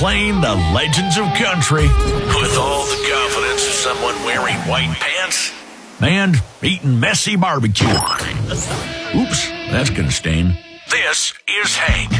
playing the legends of country with all the confidence of someone wearing white pants and eating messy barbecue. Oops, that's gonna stain. This is Hank.